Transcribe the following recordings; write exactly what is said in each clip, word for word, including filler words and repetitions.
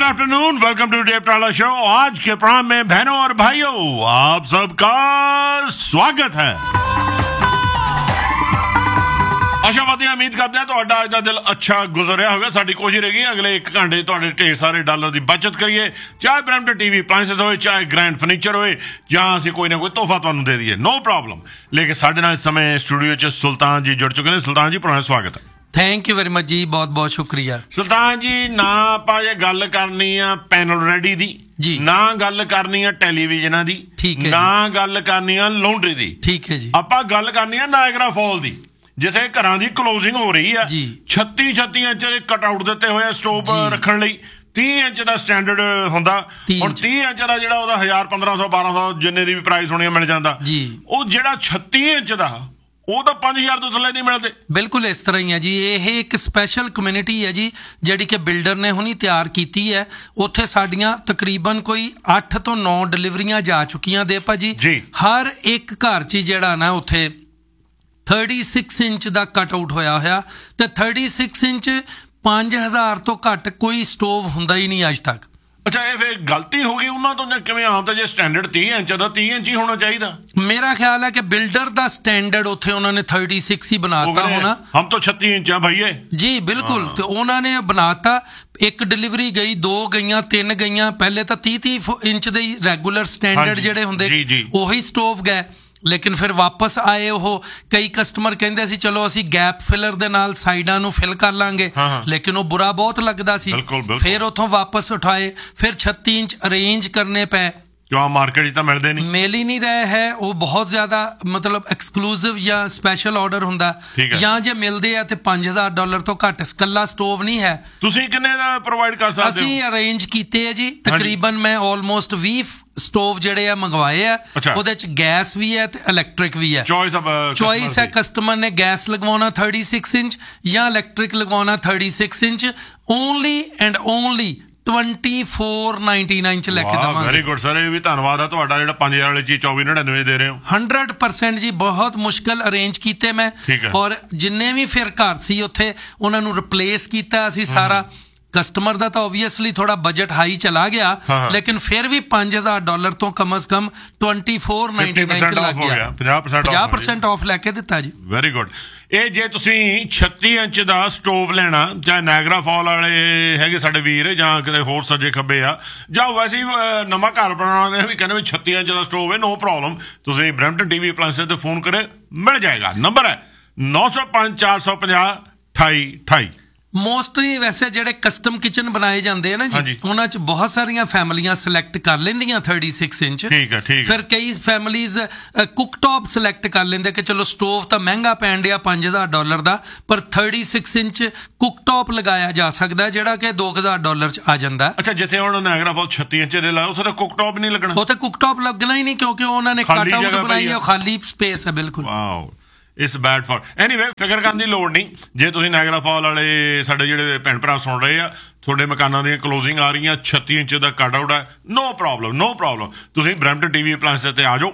Afternoon, welcome to Dave टाला show. आज के प्रोग्राम में बहनों और भाइयों आप सबका स्वागत है। आशावादी उम्मीद करते हैं ਤੁਹਾਡਾ ਅੱਜ ਦਾ ਦਿਲ ਅੱਛਾ ਗੁਜ਼ਰਿਆ ਹੋਵੇਗਾ। ਸਾਡੀ ਕੋਸ਼ਿਸ਼ ਰਹੇਗੀ ਅਗਲੇ ਇੱਕ ਘੰਟੇ ਤੁਹਾਡੇ ਢੇਰ ਸਾਰੇ ਡਾਲਰ ਦੀ ਬਚਤ ਕਰੀਏ, ਚਾਹੇ ਬ੍ਰੈਂਪਟਨ ਟੀਵੀ ਅਪਲਾਈਐਂਸਸ ਹੋਵੇ, ਚਾਹੇ ਗ੍ਰੈਂਡ ਫਰਨੀਚਰ ਹੋਵੇ, ਜਾਂ ਅਸੀਂ ਕੋਈ ਨਾ ਕੋਈ ਤੋਹਫਾ ਤੁਹਾਨੂੰ ਦੇ ਦਈਏ, ਨੋ ਪ੍ਰੋਬਲਮ। ਲੇਕਿਨ ਸਾਡੇ ਨਾਲ ਇਸ ਸਮੇਂ ਸਟੂਡੀਓ 'ਚ ਸੁਲਤਾਨ ਜੀ ਜੁੜ ਚੁੱਕੇ ਨੇ। ਸੁਲਤਾਨ ਜੀ, ਪੁਰਾਣਾ ਸਵਾਗਤ ਹੈ। ਥੈਂਕ ਯੂ ਵੈਰੀ ਮਚ ਜੀ, ਬਹੁਤ ਬਹੁਤ ਸ਼ੁਕਰੀਆ। ਸੁਲਤਾਨ ਜੀ, ਨਾ ਆਪਾਂ ਇਹ ਗੱਲ ਕਰਨੀ ਆ ਪੈਨਲ ਰੈਡੀ ਦੀ ਜੀ, ਨਾ ਗੱਲ ਕਰਨੀ ਆ ਟੈਲੀਵਿਜ਼ਨਾਂ ਦੀ, ਠੀਕ ਹੈ, ਨਾ ਗੱਲ ਕਰਨੀ ਆ ਲਾਉਂਡਰੀ ਦੀ, ਠੀਕ ਹੈ ਜੀ। ਆਪਾਂ ਗੱਲ ਕਰਨੀ ਆ ਨਾਇਗਰਾ ਫਾਲ ਦੀ, ਜਿੱਥੇ ਘਰਾਂ ਦੀ ਕਲੋਜ਼ਿੰਗ ਹੋ ਰਹੀ ਆ। ਛੱਤੀ ਛੱਤੀ ਇੰਚ ਦੇ ਕਟ ਆਊਟ ਦਿੱਤੇ ਹੋਏ ਆ ਸਟੋਵ ਰੱਖਣ ਲਈ। ਤੀਹ ਇੰਚ ਦਾ ਸਟੈਂਡਰਡ ਹੁੰਦਾ, ਹੁਣ ਤੀਹ ਇੰਚ ਦਾ ਜਿਹੜਾ ਉਹਦਾ ਹਜ਼ਾਰ ਪੰਦਰਾਂ ਸੌ ਬਾਰਾਂ ਸੌ ਜਿੰਨੇ ਦੀ ਵੀ ਪ੍ਰਾਈਸ ਹੋਣੀ ਮਿਲ ਜਾਂਦਾ। ਉਹ ਜਿਹੜਾ ਛੱਤੀ ਇੰਚ ਦਾ ਉਹ ਤਾਂ ਪੰਜ ਹਜ਼ਾਰ ਤੋਂ ਥੱਲੇ ਨਹੀਂ ਮਿਲਦੇ। ਬਿਲਕੁਲ ਇਸ ਤਰ੍ਹਾਂ ਹੀ ਹੈ ਜੀ। ਇਹ ਇੱਕ ਸਪੈਸ਼ਲ ਕਮਿਊਨਿਟੀ ਹੈ ਜੀ, ਜਿਹੜੀ ਕਿ ਬਿਲਡਰ ਨੇ ਹੁਣੀ ਤਿਆਰ ਕੀਤੀ ਹੈ। ਉੱਥੇ ਸਾਡੀਆਂ ਤਕਰੀਬਨ ਕੋਈ ਅੱਠ ਤੋਂ ਨੌ ਡਿਲੀਵਰੀਆਂ ਜਾ ਚੁੱਕੀਆਂ ਦੇ ਭਾਜੀ। ਹਰ ਇੱਕ ਘਰ 'ਚ ਜਿਹੜਾ ਨਾ ਉੱਥੇ ਛੱਤੀ ਇੰਚ ਦਾ ਕਟ ਆਊਟ ਹੋਇਆ ਹੋਇਆ, ਤੇ ਛੱਤੀ ਇੰਚ ਪੰਜ ਹਜ਼ਾਰ ਤੋਂ ਘੱਟ ਕੋਈ ਸਟੋਵ ਹੁੰਦਾ ਹੀ ਨਹੀਂ ਅੱਜ ਤੱਕ। ਅੱਛਾ, ਇਹ ਫਿਰ ਗਲਤੀ ਹੋ ਗਈ ਉਹਨਾਂ ਤੋਂ ਜਾਂ ਕਿਵੇਂ? ਆਮ ਤਾਂ ਜੇ ਸਟੈਂਡਰਡ ਤੀਹ ਇੰਚ ਦਾ ਤੀਹ ਇੰਚ ਹੀ ਹੋਣਾ ਚਾਹੀਦਾ। ਮੇਰਾ ਖਿਆਲ ਹੈ ਕਿ ਬਿਲਡਰ ਦਾ ਸਟੈਂਡਰਡ ਉੱਥੇ ਉਹਨਾਂ ਨੇ ਛੱਤੀ ਹੀ ਬਣਾਤਾ ਹੋਣਾ। ਹਮ ਤਾਂ ਛੱਤੀ ਇੰਚ ਆ ਭਾਈਏ ਜੀ, ਬਿਲਕੁਲ। ਤੇ ਉਹਨਾਂ ਨੇ ਬਣਾਤਾ, ਇੱਕ ਡਿਲੀਵਰੀ ਗਈ, ਦੋ ਗਈਆਂ, ਤਿੰਨ ਗਈਆਂ। ਪਹਿਲੇ ਤਾਂ ਤੀਹ ਤੀਹ ਇੰਚ ਦੇ ਰੈਗੂਲਰ ਸਟੈਂਡਰਡ ਜਿਹੜੇ ਹੁੰਦੇ ਉਹੀ ਸਟੋਵ ਗਏ, ਲੇਕਿਨ ਫਿਰ ਵਾਪਸ ਆਏ। ਉਹ ਕਈ ਕਸਟਮਰ ਕਹਿੰਦੇ ਸੀ ਚਲੋ ਅਸੀਂ ਗੈਪ ਫਿਲਰ ਦੇ ਨਾਲ ਸਾਈਡਾਂ ਨੂੰ ਫਿਲ ਕਰ ਲਾਂਗੇ, ਲੇਕਿਨ ਉਹ ਬੁਰਾ ਬਹੁਤ ਲੱਗਦਾ ਸੀ। ਫਿਰ ਉੱਥੋਂ ਵਾਪਸ ਉਠਾਏ, ਫਿਰ ਛੱਤੀ ਇੰਚ ਅਰੇਂਜ ਕਰਨੇ ਪਏ। ਜੋ ਮਾਰਕੀਟ 'ਚ ਤਾਂ ਮਿਲਦੇ ਨਹੀਂ, ਮਿਲ ਹੀ ਨਹੀਂ ਰਹੇ ਹੈ। ਉਹ ਬਹੁਤ ਜ਼ਿਆਦਾ ਮਤਲਬ ਐਕਸਕਲੂਸਿਵ ਜਾਂ ਸਪੈਸ਼ਲ ਆਰਡਰ ਹੁੰਦਾ, ਜਾਂ ਜੇ ਮਿਲਦੇ ਆ ਤੇ ਪੰਜ ਹਜ਼ਾਰ ਡਾਲਰ ਤੋਂ ਘੱਟ ਇਕੱਲਾ ਸਟੋਵ ਨਹੀਂ ਹੈ। ਤੁਸੀਂ ਕਿੰਨੇ ਦਾ ਪ੍ਰੋਵਾਈਡ ਕਰ ਸਕਦੇ ਹੋ? ਅਸੀਂ ਅਰੇਂਜ ਕੀਤੇ ਹੈ ਜੀ, ਤਕਰੀਬਨ ਮੈਂ ਆਲਮੋਸਟ ਵੀਹ ਸਟੋਵ ਜਿਹੜੇ ਆ ਮੰਗਵਾਏ ਆ। ਉਹਦੇ ਚ ਗੈਸ ਵੀ ਹੈ ਤੇ ਇਲੈਕਟ੍ਰਿਕ ਵੀ ਹੈ। ਚੋਇਸ ਹੈ ਕਸਟਮਰ ਨੇ, ਗੈਸ ਲਗਵਾਉਣਾ ਛੱਤੀ ਇੰਚ ਜਾਂ ਇਲੈਕਟ੍ਰਿਕ ਲਗਵਾਉਣਾ ਛੱਤੀ inch. Only and only twenty four ninety nine ਚ ਲੈ ਕੇ ਦੇਵਾਂਗੇ। ਵੈਰੀ ਗੁੱਡ ਸਰ, ਇਹ ਵੀ ਧੰਨਵਾਦ ਆ ਤੁਹਾਡਾ ਜਿਹੜਾ ਪੰਜ ਹਜ਼ਾਰ ਵਾਲੇ ਚੀਜ਼ ਚੌਵੀ ਨੜਿਨਵੇਂ ਦੇ ਰਹੇ ਹੋ। ਹੰਡਰਡ ਪਰਸੈਂਟ ਜੀ, ਬਹੁਤ ਮੁਸ਼ਕਿਲ ਅਰੇਂਜ ਕੀਤੇ ਮੈਂ, ਔਰ ਜਿੰਨੇ ਵੀ ਫਿਰ ਘਰ ਸੀ ਉੱਥੇ ਉਹਨਾਂ ਨੂੰ ਰਿਪਲੇਸ ਕੀਤਾ ਅਸੀਂ ਸਾਰਾ। ਕਸਟਮਰ ਦਾ ਤਾਂ ਓਬਵੀਅਸਲੀ ਥੋੜਾ ਬਜਟ ਹਾਈ ਚਲਾ ਗਿਆ, ਲੇਕਿਨ ਫਿਰ ਵੀ ਪੰਜ ਹਜ਼ਾਰ ਡਾਲਰ ਤੋਂ ਕਮ ਅਜ਼ ਕਮ ਟਵੈਂਟੀ ਫੋਰ ਨਾਈਨਟੀ ਨਾਈਨ ਚ ਲੱਗ ਗਿਆ। ਪੰਜਾਹ ਪਰਸੈਂਟ ਆਫ ਲੈ ਕੇ ਦਿੱਤਾ ਜੀ। Very good. ਇਹ ਜੇ ਤੁਸੀਂ ਛੱਤੀ ਇੰਚ ਦਾ ਸਟੋਵ ਲੈਣਾ, ਚਾਹੇ ਨਾਇਗਰਾ ਫਾਲ ਵਾਲੇ ਹੈਗੇ ਸਾਡੇ ਵੀਰ, ਜਾਂ ਕਿਤੇ ਹੋਰ ਸੱਜੇ ਖੱਬੇ ਆ, ਜਾਂ ਵੈਸੇ ਹੀ ਨਵਾਂ ਘਰ ਬਣਾਉਣਾ ਵੀ ਕਹਿੰਦੇ ਵੀ ਛੱਤੀ ਇੰਚ ਦਾ ਸਟੋਵ ਹੈ, ਨੋ ਪ੍ਰੋਬਲਮ। ਤੁਸੀਂ ਬ੍ਰੈਂਪਟਨ ਟੀਵੀ ਅਪਲਾਈਐਂਸਸ ਤੇ ਫੋਨ ਕਰੇ, ਮਿਲ ਜਾਏਗਾ। ਨੰਬਰ ਹੈ ਨੌ ਸੌ ਪੰਜ ਚਾਰ ਸੌ ਪੰਜਾਹ ਅਠਾਈ ਅਠਾਈ। ਮੋਸਟਲੀ ਵੈਸੇ ਜਿਹੜੇ ਕਸਟਮ ਕਿਚਨ ਬਣਾਏ ਜਾਂਦੇ ਆ ਨਾ ਜੀ, ਉਹਨਾਂ 'ਚ ਬਹੁਤ ਸਾਰੀਆਂ ਫੈਮਲੀਆਂ ਸਿਲੈਕਟ ਕਰ ਲੈਂਦੀਆਂ ਛੱਤੀ ਇੰਚ। ਫਿਰ ਕਈ ਫੈਮਲੀਜ਼ ਕੁੱਕਟੌਪ ਸਿਲੈਕਟ ਕਰ ਲੈਂਦੇ ਕਿ ਚਲੋ ਸਟੋਵ ਤਾਂ ਮਹਿੰਗਾ ਪੈਣ ਡਿਆ ਪੰਜ ਹਜ਼ਾਰ ਡਾਲਰ ਦਾ, ਪਰ ਛੱਤੀ ਇੰਚ ਕੁੱਕਟੌਪ ਲਗਾਇਆ ਜਾ ਸਕਦਾ ਜਿਹੜਾ ਕਿ ਦੋ ਹਜ਼ਾਰ ਡਾਲਰ 'ਚ ਆ ਜਾਂਦਾ। ਅੱਛਾ, ਜਿੱਥੇ ਹੁਣ ਨਾਇਗਰਾ ਫਾਲ ਛੱਤੀ ਇੰਚ ਦੇ ਲਾਇਆ ਉੱਥੇ ਤਾਂ ਕੁੱਕਟੌਪ ਨਹੀਂ ਲੱਗਣਾ। ਉੱਥੇ ਕੁੱਕਟੌਪ ਲੱਗਣਾ ਹੀ ਨਹੀਂ, ਕਿਉਂਕਿ ਉਹਨਾਂ ਨੇ ਕੱਟ ਆਊਟ ਬਣਾਈ ਹੈ, ਖਾਲੀ ਸਪੇਸ ਹੈ ਬਿਲਕੁਲ। ਇਸ ਬੈਡ ਫॉर ਐਨੀਵੇ, ਫਿਕਰ ਕਰਨ ਦੀ ਲੋੜ ਨਹੀਂ। ਜੇ ਤੁਸੀਂ ਨਾਇਗਰਾ ਫਾਲ ਵਾਲੇ ਸਾਡੇ ਜਿਹੜੇ ਭੈਣ ਭਰਾ ਸੁਣ ਰਹੇ ਆ, ਤੁਹਾਡੇ ਮਕਾਨਾਂ ਦੀਆਂ ਕਲੋਜ਼ਿੰਗ ਆ ਰਹੀਆਂ, ਛੱਤੀ ਇੰਚ ਦਾ ਕੱਟ ਆਊਟ ਹੈ, ਨੋ ਪ੍ਰੋਬਲਮ ਨੋ ਪ੍ਰੋਬਲਮ। ਤੁਸੀਂ ਬ੍ਰੈਂਪਟਨ ਟੀਵੀ ਅਪਲਾਈਐਂਸਸ ਤੇ ਆ ਜਾਓ,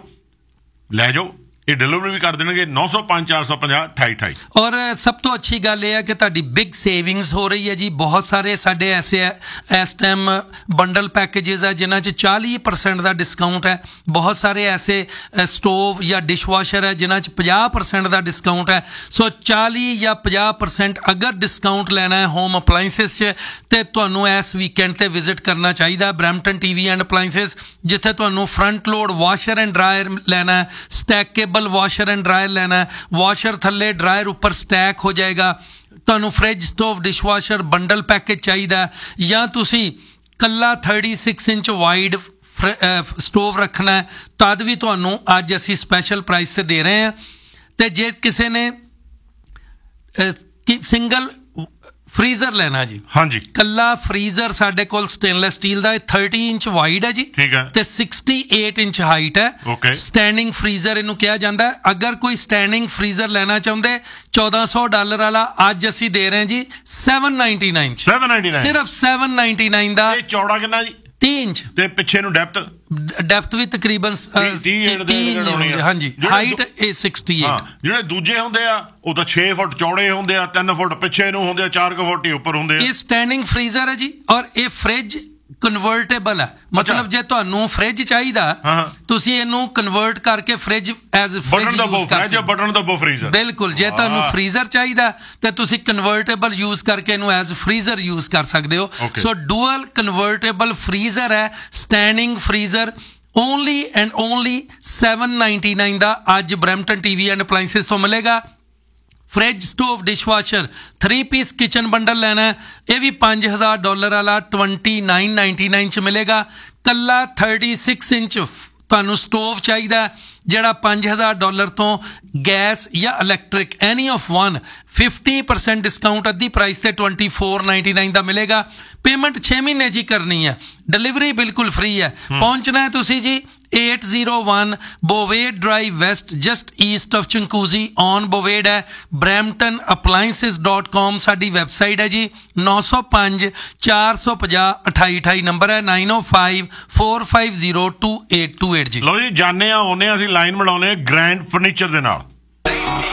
ਲੈ ਜਾਓ। ਇਹ ਡਿਲੀਵਰੀ ਵੀ ਕਰ ਦੇਣਗੇ। ਨੌ ਸੌ ਪੰਜ ਚਾਰ ਸੌ ਪੰਜਾਹ ਅਠਾਈ ਅਠਾਈ। ਔਰ ਸਭ ਤੋਂ ਅੱਛੀ ਗੱਲ ਇਹ ਹੈ ਕਿ ਤੁਹਾਡੀ ਬਿਗ ਸੇਵਿੰਗਸ ਹੋ ਰਹੀ ਹੈ ਜੀ। ਬਹੁਤ ਸਾਰੇ ਸਾਡੇ ਐਸੇ ਇਸ ਟਾਈਮ ਬੰਡਲ ਪੈਕੇਜਸ ਹੈ ਜਿਨ੍ਹਾਂ 'ਚ ਚਾਲੀ ਪਰਸੈਂਟ ਦਾ ਡਿਸਕਾਊਂਟ ਹੈ। ਬਹੁਤ ਸਾਰੇ ਐਸੇ ਸਟੋਵ ਜਾਂ ਡਿਸ਼ਵਾਸ਼ਰ ਹੈ ਜਿਨ੍ਹਾਂ 'ਚ ਪੰਜਾਹ ਪਰਸੈਂਟ ਦਾ ਡਿਸਕਾਊਂਟ ਹੈ। ਸੋ ਚਾਲੀ ਜਾਂ ਪੰਜਾਹ ਪਰਸੈਂਟ ਅਗਰ ਡਿਸਕਾਊਂਟ ਲੈਣਾ ਹੈ ਹੋਮ ਅਪਲਾਈਐਂਸਸ 'ਚ, ਤੇ ਤੁਹਾਨੂੰ ਇਸ ਵੀਕਐਂਡ ਤੇ ਵਿਜ਼ਿਟ ਕਰਨਾ ਚਾਹੀਦਾ ਬ੍ਰੈਂਪਟਨ ਟੀਵੀ ਐਂਡ ਅਪਲਾਈਐਂਸਸ, ਜਿੱਥੇ ਤੁਹਾਨੂੰ front load washer and dryer ਲੈਣਾ ਹੈ, ਸਟੈਕੇਬਲ ਵਾਸ਼ਰ ਐਂਡ ਡਰਾਇਰ ਲੈਣਾ ਹੈ, ਵਾਸ਼ਰ ਥੱਲੇ ਡਰਾਇਰ ਉੱਪਰ ਸਟੈਕ ਹੋ ਜਾਏਗਾ। ਤੁਹਾਨੂੰ fridge stove dishwasher bundle package ਚਾਹੀਦਾ, ਜਾਂ ਤੁਸੀਂ ਕੱਲਾ ਛੱਤੀ ਇੰਚ ਵਾਈਡ ਸਟੋਵ ਰੱਖਣਾ ਹੈ, ਤਦ ਵੀ ਤੁਹਾਨੂੰ ਅੱਜ ਅਸੀਂ ਸਪੈਸ਼ਲ ਪ੍ਰਾਈਸ ਤੇ ਦੇ ਰਹੇ ਹਾਂ। ਤੇ ਜੇ ਕਿਸੇ ਨੇ ਸਿੰਗਲ ਫਰੀਜ਼ਰ ਲੈਣਾ ਜੀ, ਹਾਂਜੀ, ਕੱਲਾ ਫਰੀਜ਼ਰ ਸਾਡੇ ਕੋਲ ਸਟੇਨਲੈਸ ਸਟੀਲ ਦਾ ਥਰਟੀ ਇੰਚ ਵਾਈਡ ਹੈ ਜੀ, ਤੇ ਸਿਕਸਟੀ ਏਟ ਇੰਚ ਹਾਈਟ ਹੈ। ਸਟੈਂਡਿੰਗ ਫਰੀਜ਼ਰ ਇਹਨੂੰ ਕਿਹਾ ਜਾਂਦਾ ਹੈ। ਅਗਰ ਕੋਈ ਸਟੈਂਡਿੰਗ ਫਰੀਜ਼ਰ ਲੈਣਾ ਚਾਹੁੰਦੇ, ਚੌਦਾਂ ਸੌ ਡਾਲਰ ਵਾਲਾ ਅੱਜ ਅਸੀਂ ਦੇ ਰਹੇ ਹਾਂ ਜੀ ਸੈਵਨ ਨਾਈਨਟੀ ਨਾਈਨ ਸਿਰਫ ਸੈਵਨ ਨਾਈਨਟੀ ਨਾਈਨ ਦਾ। ਚੌੜਾ ਕਿੰਨਾ ਜੀ? ਤੀਹ ਇੰਚ। ਤੇ ਪਿੱਛੇ ਨੂੰ ਡੈਪਥ ਡੈਪਥ ਵੀ ਤਕਰੀਬਨ ਹਾਂਜੀ, ਹਾਈਟ ਇਹ ਸਿਕਸਟੀ ਏਟ। ਜਿਹੜੇ ਦੂਜੇ ਹੁੰਦੇ ਆ ਉਹ ਤਾਂ ਛੇ ਫੁੱਟ ਚੌੜੇ ਹੁੰਦੇ ਆ, ਤਿੰਨ ਫੁੱਟ ਪਿੱਛੇ ਨੂੰ ਹੁੰਦੇ ਆ, ਚਾਰ ਕੁ ਫੁੱਟ ਹੀ ਉੱਪਰ ਹੁੰਦੇ ਆ। ਇਹ ਸਟੈਂਡਿੰਗ ਫਰੀਜ਼ਰ ਹੈ ਜੀ। ਔਰ ਇਹ ਫ੍ਰਿਜ ਕਨਵਰਟੇਬਲ ਹੈ, ਮਤਲਬ ਜੇ ਤੁਹਾਨੂੰ ਫ੍ਰਿਜ ਚਾਹੀਦਾ ਤੁਸੀਂ ਇਹਨੂੰ ਕਨਵਰਟ ਕਰਕੇ ਫ੍ਰਿਜ ਐਜ਼ ਫ੍ਰਿਜ ਯੂਜ਼ ਕਰ ਸਕਦੇ ਹੋ। ਬਟਨ ਦਬਾਓ ਫ੍ਰੀਜ਼ਰ, ਬਿਲਕੁਲ। ਜੇ ਤੁਹਾਨੂੰ ਫ੍ਰੀਜ਼ਰ ਚਾਹੀਦਾ ਤੇ ਤੁਸੀਂ ਕਨਵਰਟੇਬਲ ਯੂਜ਼ ਕਰਕੇ ਇਹਨੂੰ ਐਜ਼ ਫ੍ਰੀਜ਼ਰ ਯੂਜ਼ ਕਰ ਸਕਦੇ ਹੋ। ਸੋ ਡੂਅਲ ਕਨਵਰਟੇਬਲ ਫ੍ਰੀਜ਼ਰ ਹੈ, standing freezer, only and only seven ninety nine ਦਾ ਅੱਜ ਬਰੈਂਪਟਨ ਟੀਵੀ ਐਂਡ ਅਪਲਾਈਂਸਿਸ ਤੋਂ ਮਿਲੇਗਾ। Fridge, stove, dishwasher, three piece kitchen bundle ਲੈਣਾ ਹੈ, ਇਹ ਵੀ ਪੰਜ ਹਜ਼ਾਰ ਡਾਲਰ ਵਾਲਾ ਟਵੈਂਟੀ ਨਾਈਨ ਨਾਈਨਟੀ ਨਾਈਨ 'ਚ ਮਿਲੇਗਾ। ਕੱਲਾ ਥਰਟੀ ਸਿਕਸ ਇੰਚ ਤੁਹਾਨੂੰ ਸਟੋਵ ਚਾਹੀਦਾ ਜਿਹੜਾ ਪੰਜ ਹਜ਼ਾਰ ਡਾਲਰ ਤੋਂ ਗੈਸ ਜਾਂ electric any of one fifty percent discount ਅੱਧੀ ਪ੍ਰਾਈਸ ਤੇ ਟਵੈਂਟੀ ਫੋਰ ਨਾਈਨਟੀ ਨਾਈਨ ਦਾ ਮਿਲੇਗਾ। ਪੇਮੈਂਟ ਛੇ ਮਹੀਨੇ 'ਚ ਹੀ ਕਰਨੀ ਹੈ, ਡਿਲੀਵਰੀ ਬਿਲਕੁਲ ਫ੍ਰੀ ਹੈ। ਪਹੁੰਚਣਾ ਹੈ ਤੁਸੀਂ ਜੀ eight oh one Bovade Drive West, just east of Chinguacousy on Bovade ਹੈ। brampton appliances dot com ਸਾਡੀ ਵੈਬਸਾਈਟ ਹੈ ਜੀ। ਨੌ ਸੌ ਪੰਜ ਚਾਰ ਸੌ ਪੰਜਾਹ ਅਠਾਈ ਅਠਾਈ ਨੰਬਰ ਹੈ, ਨਾਈਨ ਓ five four five zero two eight two eight ਜੀ। ਲਓ ਜੀ, ਜਾਣੇ ਆ ਆਉਂਦੇ ਆ ਅਸੀਂ ਲਾਈਨ ਬਣਾਉਂਦੇ ਆ ਗ੍ਰੈਂਡ ਫਰਨੀਚਰ ਦੇ ਨਾਲ।